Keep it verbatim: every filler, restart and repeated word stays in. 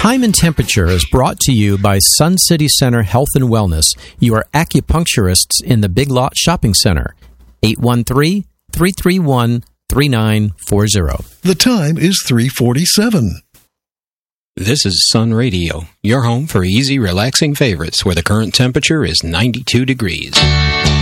Time and Temperature is brought to you by Sun City Center Health and Wellness, your acupuncturists in the Big Lot Shopping Center. eight one three, three three one, three nine four zero. The time is three forty-seven. This is Sun Radio, your home for easy, relaxing favorites where the current temperature is ninety-two degrees.